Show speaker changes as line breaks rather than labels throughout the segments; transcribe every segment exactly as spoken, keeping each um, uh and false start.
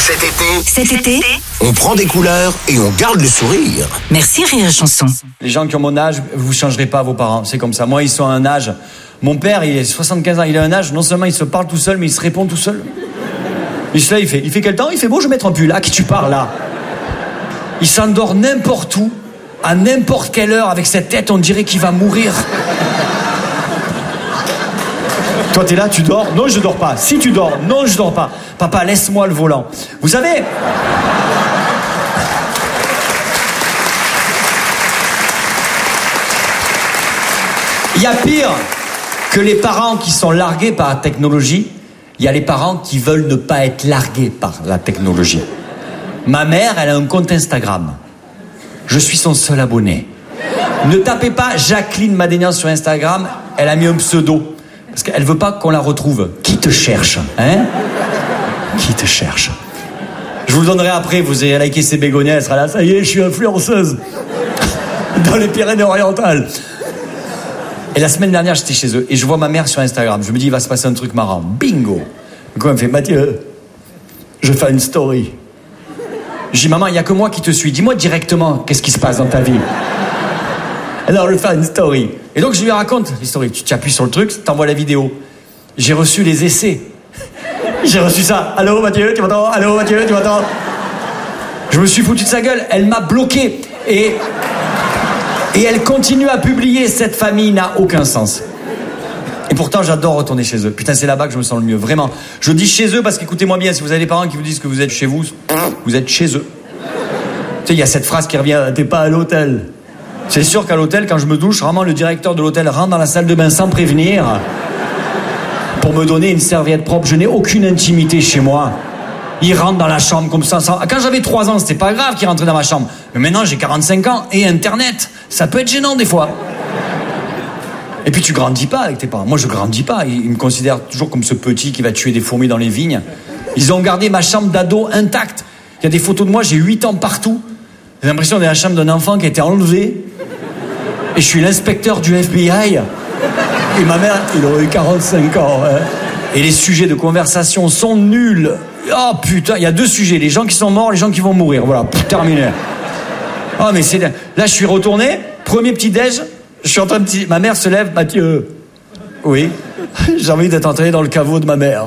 Cet été,
Cet été,
on prend des couleurs et on garde le sourire.
merci Rire et Chanson.
Les gens qui ont mon âge, vous changerez pas vos parents, c'est comme ça. Moi, ils sont à un âge. Mon père, il est soixante-quinze ans, il a un âge, non seulement il se parle tout seul, mais il se répond tout seul. Et cela, il fait, il fait quel temps? Il fait beau, je vais mettre un pull. À qui tu parles là? Il s'endort n'importe où, à n'importe quelle heure, avec cette tête, on dirait qu'il va mourir. Toi, t'es là, tu dors? Non, je dors pas. Si tu dors? Non, je dors pas. Papa, laisse-moi le volant. Vous savez... Il y a pire que les parents qui sont largués par la technologie. Il y a les parents qui veulent ne pas être largués par la technologie. Ma mère, elle a un compte Instagram. Je suis son seul abonné. Ne tapez pas Jacqueline Madénian sur Instagram. Elle a mis un pseudo. Parce qu'elle veut pas qu'on la retrouve. Qui te cherche, hein? Qui te cherche? Je vous le donnerai après. Vous allez liker ses bégonias. Elle sera là. Ça y est, je suis influenceuse. Dans les Pyrénées-Orientales. Et la semaine dernière, j'étais chez eux et je vois ma mère sur Instagram. Je me dis, il va se passer un truc marrant. Bingo! Donc, elle me fait, Mathieu, je vais faire une story. Je dis, maman, il n'y a que moi qui te suis. Dis-moi directement qu'est-ce qui se passe dans ta vie. Alors, je vais faire une story. Et donc, je lui raconte l'histoire. Tu appuies sur le truc, tu t'envoies la vidéo. J'ai reçu les essais. J'ai reçu ça. Allô, Mathieu, tu m'entends? Allô, Mathieu, tu m'entends? Je me suis foutu de sa gueule. Elle m'a bloqué. Et... Et elle continue à publier. Cette famille n'a aucun sens. Et pourtant, j'adore retourner chez eux. Putain, c'est là-bas que je me sens le mieux. Vraiment. Je dis chez eux parce qu'écoutez-moi bien, si vous avez des parents qui vous disent que vous êtes chez vous, vous êtes chez eux. Tu sais, il y a cette phrase qui revient, t'es pas à l'hôtel. C'est sûr qu'à l'hôtel, quand je me douche, vraiment, le directeur de l'hôtel rentre dans la salle de bain sans prévenir pour me donner une serviette propre. Je n'ai aucune intimité chez moi. Il rentre dans la chambre comme ça. Sans... Quand j'avais trois ans, c'était pas grave qu'il rentrait dans ma chambre. Mais maintenant, j'ai quarante-cinq ans et Internet. Ça peut être gênant des fois. Et puis tu grandis pas avec tes parents. Moi, je grandis pas. Ils me considèrent toujours comme ce petit qui va tuer des fourmis dans les vignes. Ils ont gardé ma chambre d'ado intacte. Il y a des photos de moi, j'ai huit ans partout. J'ai l'impression d'être la chambre d'un enfant qui a été enlevé. Et je suis l'inspecteur du F B I. Et ma mère, il aurait eu quarante-cinq ans. Hein. Et les sujets de conversation sont nuls. Oh putain, il y a deux sujets. Les gens qui sont morts, les gens qui vont mourir. Voilà, terminé. Oh mais c'est... Là, je suis retourné, premier petit-déj, je suis en train de... Ma mère se lève, Mathieu. Oui, j'ai envie d'être entré dans le caveau de ma mère.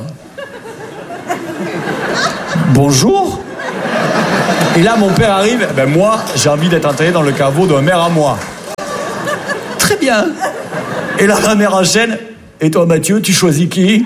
Bonjour. Et là, mon père arrive, ben moi, j'ai envie d'être entré dans le caveau de ma mère à moi. Très bien. Et là, ma mère enchaîne, et toi, Mathieu, tu choisis qui?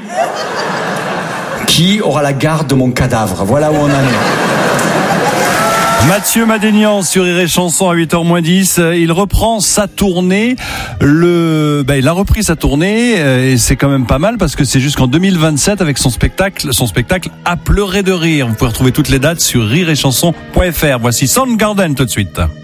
Qui aura la garde de mon cadavre? Voilà où on en est.
Mathieu Madénian sur Rire et Chanson à huit heures moins dix. Il reprend sa tournée. Le, ben, il a repris sa tournée et c'est quand même pas mal parce que c'est jusqu'en deux mille vingt-sept avec son spectacle, son spectacle À pleurer de rire. Vous pouvez retrouver toutes les dates sur rire et chanson point f r. Voici Soundgarden tout de suite.